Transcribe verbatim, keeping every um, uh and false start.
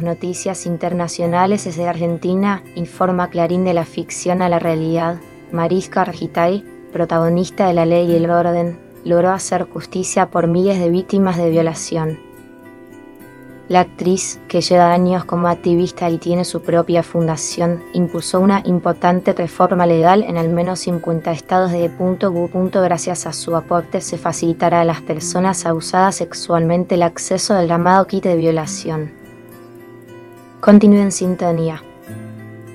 noticias internacionales desde Argentina, informa Clarín de la ficción a la realidad. Mariska Hargitay, protagonista de La Ley y el Orden, logró hacer justicia por miles de víctimas de violación. La actriz, que lleva años como activista y tiene su propia fundación, impulsó una importante reforma legal en al menos cincuenta estados de punto gu punto gracias a su aporte se facilitará a las personas abusadas sexualmente el acceso al llamado kit de violación. Continúe en sintonía.